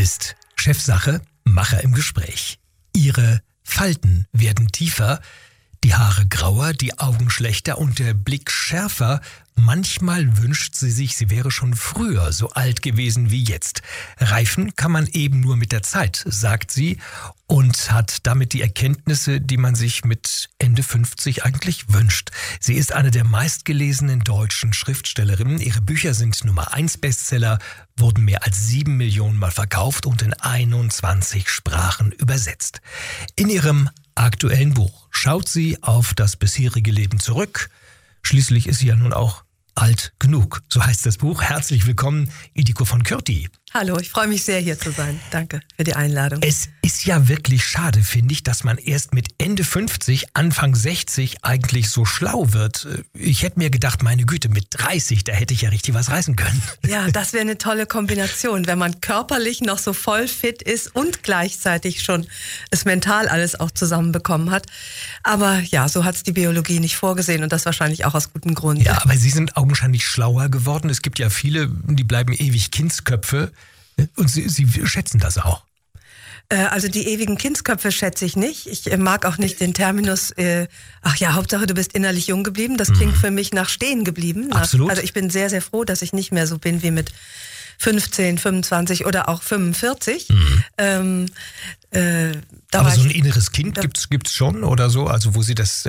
ist Chefsache, Macher im Gespräch. Ihre Falten werden tiefer, die Haare grauer, die Augen schlechter und der Blick schärfer. Manchmal wünscht sie sich, sie wäre schon früher so alt gewesen wie jetzt. Reifen kann man eben nur mit der Zeit, sagt sie, und hat damit die Erkenntnisse, die man sich mit Ende 50 eigentlich wünscht. Sie ist eine der meistgelesenen deutschen Schriftstellerinnen. Ihre Bücher sind Nummer 1 Bestseller, wurden mehr als 7 Millionen Mal verkauft und in 21 Sprachen übersetzt. In ihrem aktuellen Buch schaut sie auf das bisherige Leben zurück. Schließlich ist sie ja nun auch alt genug. So heißt das Buch. Herzlich willkommen, Ildiko von Kürti. Hallo, ich freue mich sehr, hier zu sein. Danke für die Einladung. Es ist ja wirklich schade, finde ich, dass man erst mit Ende 50, Anfang 60 eigentlich so schlau wird. Ich hätte mir gedacht, meine Güte, mit 30, da hätte ich ja richtig was reißen können. Ja, das wäre eine tolle Kombination, wenn man körperlich noch so voll fit ist und gleichzeitig schon es mental alles auch zusammenbekommen hat. Aber ja, so hat es die Biologie nicht vorgesehen und das wahrscheinlich auch aus gutem Grund. Ja, aber Sie sind augenscheinlich schlauer geworden. Es gibt ja viele, die bleiben ewig Kindsköpfe. Und Sie schätzen das auch? Also die ewigen Kindsköpfe schätze ich nicht. Ich mag auch nicht den Terminus, ach ja, Hauptsache du bist innerlich jung geblieben. Das klingt für mich nach stehen geblieben. Absolut. Also ich bin sehr, sehr froh, dass ich nicht mehr so bin wie mit 15, 25 oder auch 45. Aber so ein inneres Kind gibt's schon oder so? Also wo Sie das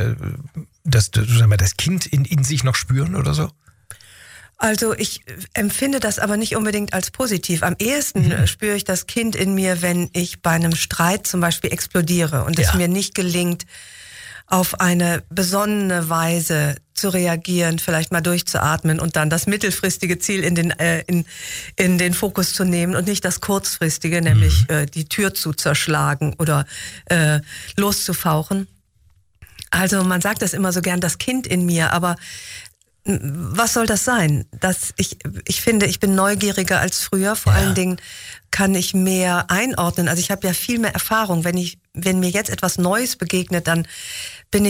Kind in sich noch spüren oder so? Also ich empfinde das aber nicht unbedingt als positiv. Am ehesten spüre ich das Kind in mir, wenn ich bei einem Streit zum Beispiel explodiere und es mir nicht gelingt, auf eine besonnene Weise zu reagieren, vielleicht mal durchzuatmen und dann das mittelfristige Ziel in den Fokus zu nehmen und nicht das kurzfristige, nämlich die Tür zu zerschlagen oder loszufauchen. Also man sagt das immer so gern, das Kind in mir, aber was soll das sein? Ich finde, ich bin neugieriger als früher. Vor allen Dingen kann ich mehr einordnen. Also ich habe ja viel mehr Erfahrung. Wenn mir jetzt etwas Neues begegnet, dann gehe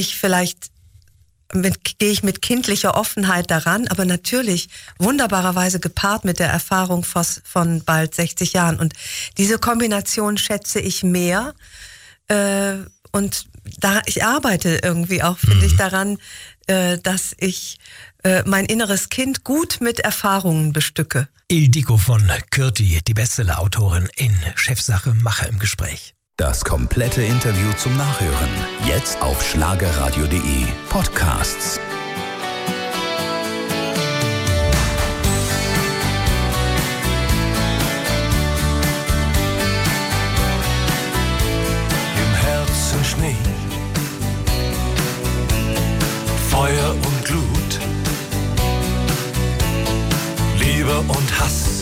ich mit kindlicher Offenheit daran, aber natürlich wunderbarerweise gepaart mit der Erfahrung von bald 60 Jahren. Und diese Kombination schätze ich mehr. Und ich arbeite irgendwie auch, finde ich, daran, dass ich mein inneres Kind gut mit Erfahrungen bestücke. Ildiko von Kürti, die Bestseller-Autorin in Chefsache, Macher im Gespräch. Das komplette Interview zum Nachhören. Jetzt auf schlagerradio.de Podcasts. Im Herzen Schnee, Feuer und Glut, Liebe und Hass,